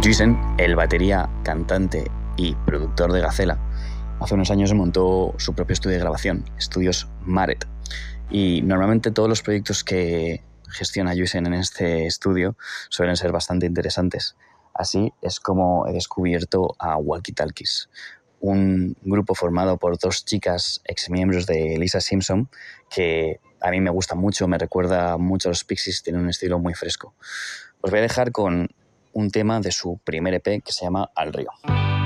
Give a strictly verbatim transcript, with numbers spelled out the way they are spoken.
Juicen, el batería, cantante y productor de Gacela, hace unos años montó su propio estudio de grabación, Estudios Maret. Y normalmente todos los proyectos que gestiona Juicen en este estudio suelen ser bastante interesantes. Así es como he descubierto a Walkie Talkies, un grupo formado por dos chicas exmiembros de Lisa Simpson que a mí me gusta mucho, me recuerda mucho a los Pixies, tiene un estilo muy fresco. Os voy a dejar con un tema de su primer E P que se llama Al Río.